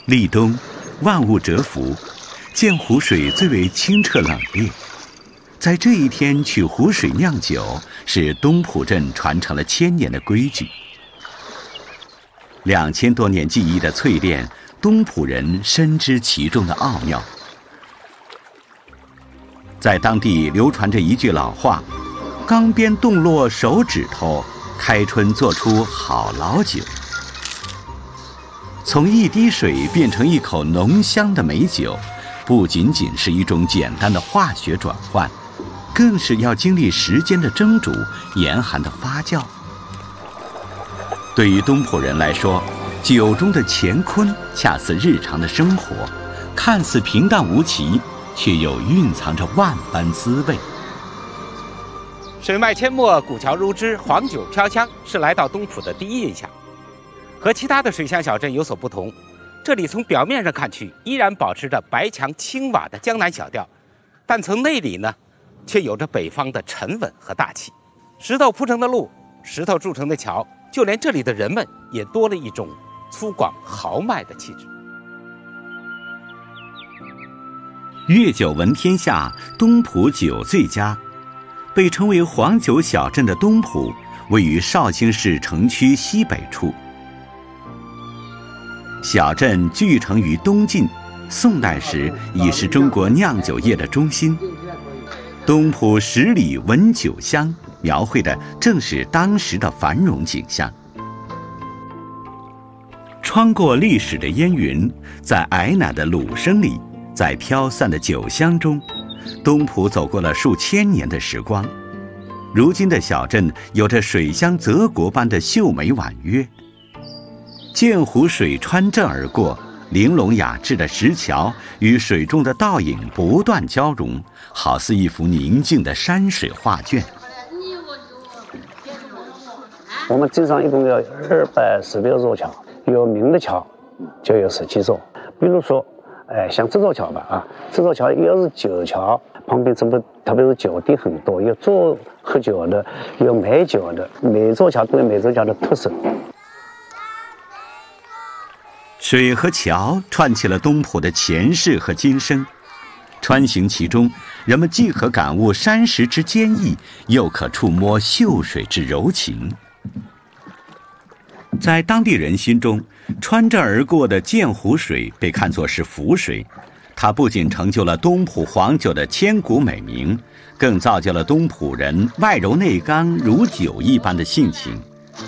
立冬，万物蛰伏，鉴湖水最为清澈冷冽。在这一天取湖水酿酒，是东浦镇传承了1000年的规矩。2000多年技艺的淬炼，东浦人深知其中的奥妙。在当地流传着一句老话：“缸边冻落手指头，开春做出好老酒。”从一滴水变成一口浓香的美酒，不仅仅是一种简单的化学转换，更是要经历时间的蒸煮、严寒的发酵。对于东浦人来说，酒中的乾坤恰似日常的生活，看似平淡无奇，却又蕴藏着万般滋味。 水脉阡陌，古桥如织，黄酒飘香，是来到东浦的第一印象。和其他的水乡小镇有所不同，这里从表面上看去依然保持着白墙青瓦的江南小调，但从内里呢，却有着北方的沉稳和大气。石头铺成的路，石头筑成的桥，就连这里的人们也多了一种粗犷豪迈的气质。 粤酒闻天下，东浦酒最佳。被称为黄酒小镇的东浦，位于绍兴市城区西北处。小镇聚成于东晋，宋代时已是中国酿酒业的中心。东浦10里闻酒香，描绘的正是当时的繁荣景象。穿过历史的烟云，在矮奶的鲁声里，在飘散的酒香中，东浦走过了数千年的时光。如今的小镇有着水乡泽国般的秀美婉约。鉴湖水穿镇而过，玲珑雅致的石桥与水中的倒影不断交融，好似一幅宁静的山水画卷。 我们镇上一共有216座桥，有名的桥就有17座。比如说，像这座桥吧，这座桥又是酒桥，旁边特别是酒店很多，有做喝酒的，有卖酒的，每座桥都有每座桥的特色。 水和桥串起了东浦的前世和今生，穿行其中，人们既可感悟山石之坚毅，又可触摸秀水之柔情。在当地人心中，穿镇而过的鉴湖水被看作是福水，它不仅成就了东浦黄酒的千古美名，更造就了东浦人外柔内刚如酒一般的性情。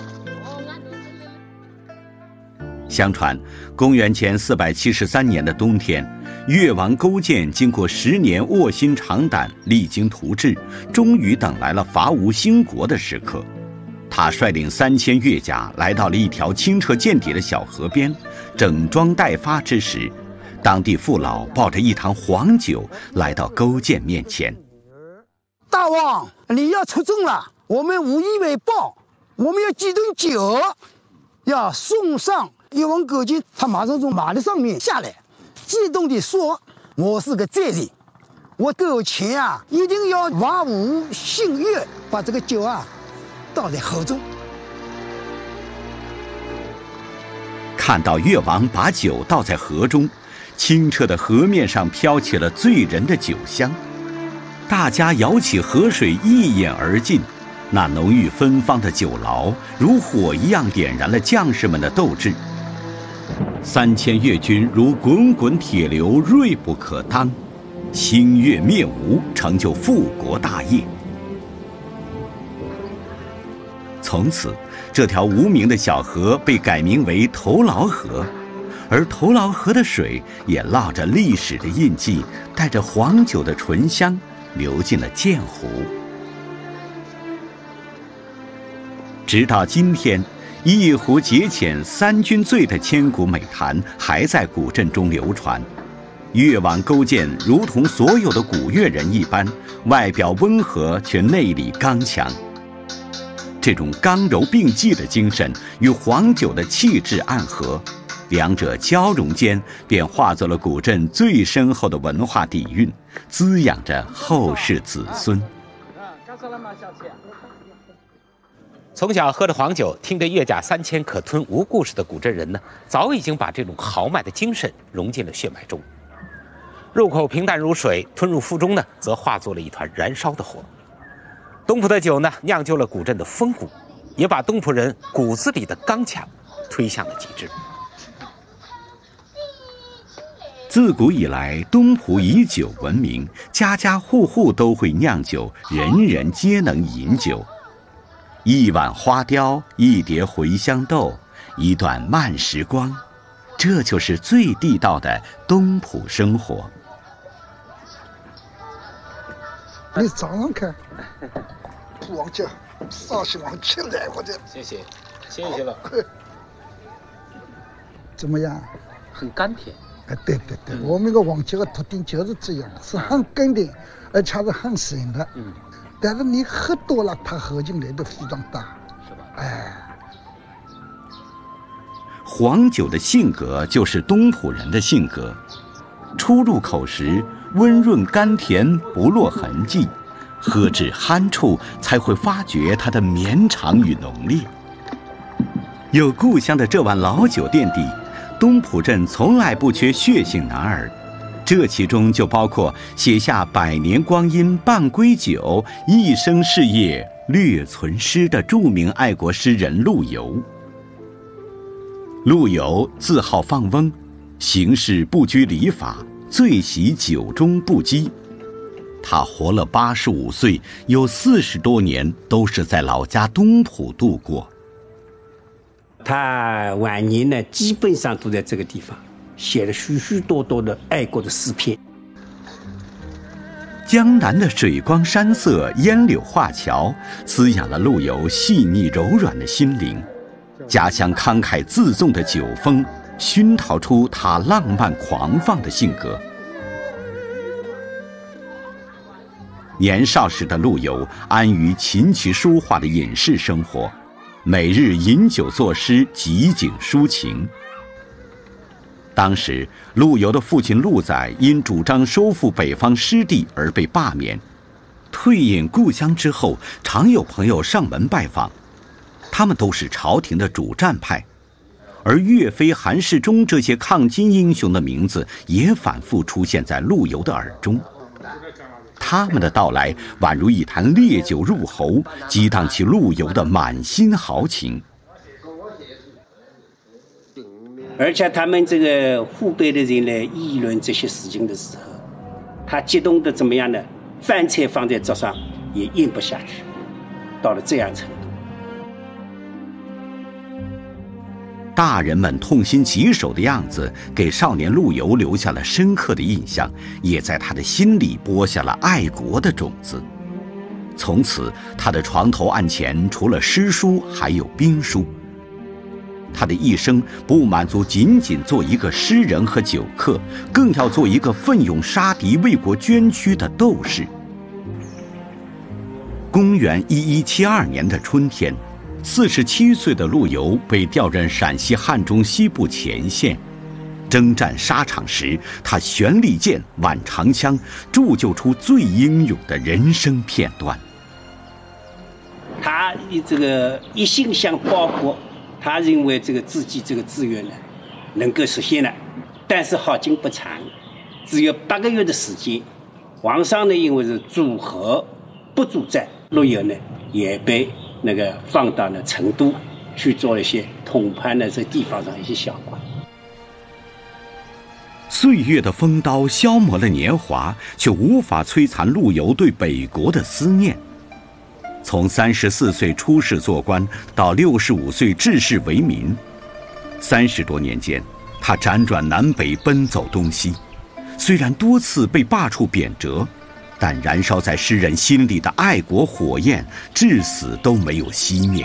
相传，公元前473年的冬天，越王勾践经过10年卧薪尝胆，励精图治，终于等来了伐吴兴国的时刻。他率领3000越甲来到了一条清澈见底的小河边，整装待发之时，当地父老抱着一坛黄酒来到勾践面前。 大王，你要出征了，我们无以为报，我们要几顿酒，要送上。越王勾践他马上从马的上面下来，激动地说：“我是个罪人，我勾践一定要伐吴兴越，把这个酒倒在河中。” 看到越王把酒倒在河中，清澈的河面上飘起了醉人的酒香，大家舀起河水一饮而尽。那浓郁芬芳的酒醪如火一样点燃了将士们的斗志。3000越军如滚滚铁流，锐不可当，兴越灭吴，成就复国大业。从此，这条无名的小河被改名为头劳河，而头劳河的水也烙着历史的印记，带着黄酒的醇香，流进了鉴湖。直到今天，一壶解遣3军醉的千古美谈还在古镇中流传。越王勾践如同所有的古越人一般，外表温和却内里刚强。这种刚柔并济的精神与黄酒的气质暗合，两者交融间便化作了古镇最深厚的文化底蕴，滋养着后世子孙。 从小喝着黄酒，听着越甲3000可吞无故事的古镇人呢，早已经把这种豪迈的精神融进了血脉中。入口平淡如水，吞入腹中呢，则化作了一团燃烧的火。东浦的酒呢，酿就了古镇的风骨，也把东浦人骨子里的刚强推向了极致。 自古以来，东浦以酒闻名，家家户户都会酿酒，人人皆能饮酒。一碗花雕，一碟茴香豆，一段慢时光，这就是最地道的东浦生活。 你早上看，忘记绍兴往起来我的。 谢谢，谢谢了。 怎么样？ 很甘甜。 对，我们个王家的特点就是这样，是很甘甜，而且是很深的。但是你喝多了，它喝进来的非常大，是吧？ 黄酒的性格就是东浦人的性格，初入口时温润甘甜，不落痕迹，喝至酣处才会发觉它的绵长与浓烈。有故乡的这碗老酒垫底，东浦镇从来不缺血性男儿，这其中就包括写下100年光阴半归酒，一生事业略存诗的著名爱国诗人陆游。陆游自好放翁，行事不拘礼法，最喜酒中不羁。他活了85岁，有40多年都是在老家东浦度过。 他晚年呢，基本上都在这个地方写了许许多多的爱国的诗篇。 江南的水光山色、烟柳画桥，滋养了陆游细腻柔软的心灵。家乡慷慨自纵的酒风，熏陶出他浪漫狂放的性格。年少时的陆游安于琴棋书画的隐士生活，每日饮酒作诗，极景抒情。当时，陆游的父亲陆载因主张收复北方失地而被罢免，退隐故乡之后，常有朋友上门拜访，他们都是朝廷的主战派，而岳飞、韩世忠这些抗金英雄的名字也反复出现在陆游的耳中。他们的到来宛如一坛烈酒入喉，激荡起陆游的满心豪情。 而且他们这个湖北的人来议论这些事情的时候，他激动的怎么样呢？饭菜放在桌上也咽不下去，到了这样程度。 大人们痛心疾首的样子，给少年陆游留下了深刻的印象，也在他的心里播下了爱国的种子。从此，他的床头案前除了诗书，还有兵书。他的一生不满足仅仅做一个诗人和酒客，更要做一个奋勇杀敌、为国捐躯的斗士。公元1172年的春天，47岁的陆游被调任陕西汉中西部前线。征战沙场时，他悬利剑、挽长枪，铸就出最英勇的人生片段。 他这个一心想报国，他认为这个自己这个志愿呢能够实现了，但是好景不长，只有8个月的时间。皇上呢因为是主和不主战，陆游呢也被那个放到了成都去做一些统判的这地方上一些小官。 岁月的风刀消磨了年华，却无法摧残陆游对北国的思念。从34岁出仕做官到65岁致仕为民，30多年间，他辗转南北，奔走东西。虽然多次被罢黜贬谪，但燃烧在诗人心里的爱国火焰，至死都没有熄灭。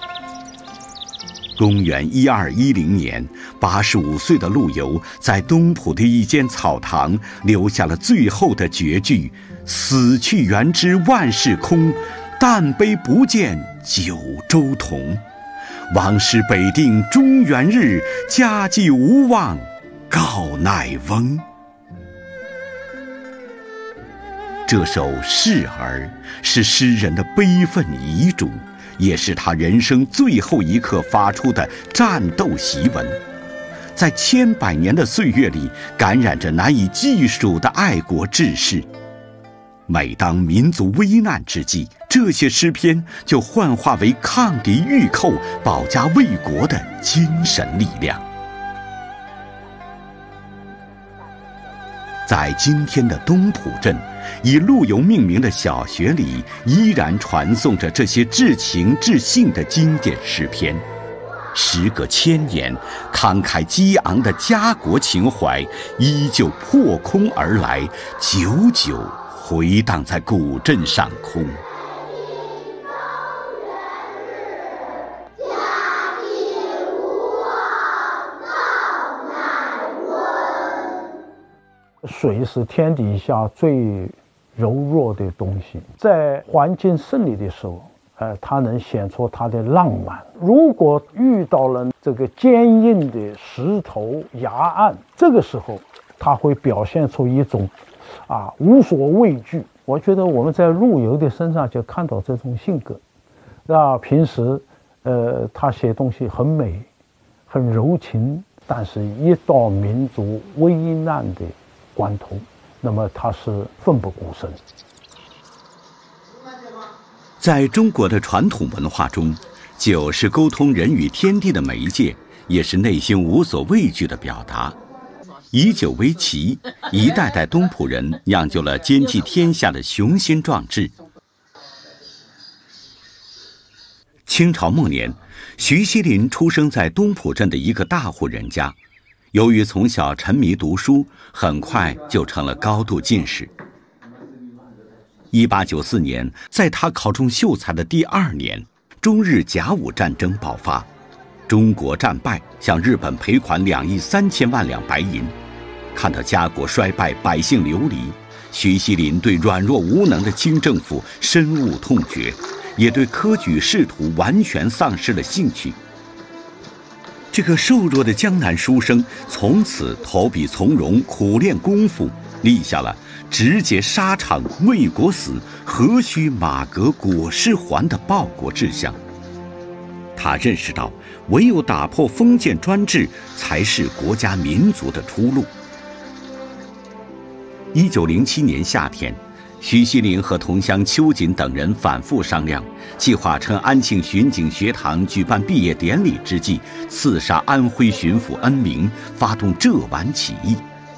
公元1210年，85岁的陆游在东浦的一间草堂留下了最后的绝句：“死去元知万事空，但悲不见九州同。往事北定中原日，家祭无忘告乃翁。”这首《示儿》是诗人的悲愤遗嘱， 也是他人生最后一刻发出的战斗檄文，在千百年的岁月里感染着难以计数的爱国志士。每当民族危难之际，这些诗篇就幻化为抗敌御寇、保家卫国的精神力量。在今天的东浦镇，以陆游命名的小学里，依然传颂着这些至情至性的经典诗篇。时隔千年，慷慨激昂的家国情怀依旧破空而来，久久回荡在古镇上空。 水是天底下最柔弱的东西，在环境胜利的时候，它能显出它的浪漫。如果遇到了这个坚硬的石头崖岸，这个时候它会表现出一种无所畏惧。我觉得我们在陆游的身上就看到这种性格。平时他写东西很美，很柔情，但是一到民族危难的关头，那么他是奋不顾身。 在中国的传统文化中，酒是沟通人与天地的媒介，也是内心无所畏惧的表达。以酒为旗，一代代东浦人酿就了兼济天下的雄心壮志。清朝末年，徐锡麟出生在东浦镇的一个大户人家。由于从小沉迷读书，很快就成了高度进士。1894年，在他考中秀才的第2年，中日甲午战争爆发，中国战败，向日本赔款2亿3000万两白银。看到家国衰败，百姓流离，徐锡麟对软弱无能的清政府深恶痛绝，也对科举仕途完全丧失了兴趣。这个瘦弱的江南书生从此投笔从戎，苦练功夫，立下了直接沙场为国死，何须马革裹尸还的报国志向。他认识到，唯有打破封建专制，才是国家民族的出路。1907年夏天，徐锡麟和同乡邱瑾等人反复商量，计划趁安庆巡警学堂举办毕业典礼之际，刺杀安徽巡抚恩铭，发动浙皖起义。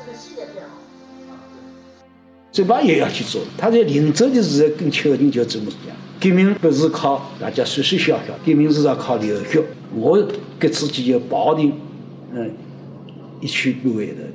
这把也要去做，他在临走的时候跟邱瑾就这么讲：革命不是靠大家说说笑笑，革命是要靠流血。我给自己要保定，一去不回的。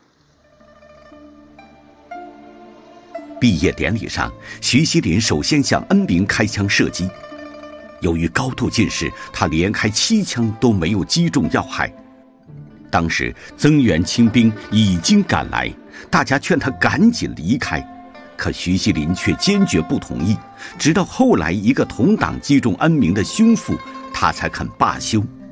毕业典礼上，徐锡麟首先向恩铭开枪射击。由于高度近视，他连开7枪都没有击中要害。当时增援清兵已经赶来，大家劝他赶紧离开，可徐锡麟却坚决不同意。直到后来一个同党击中恩铭的兄父，他才肯罢休。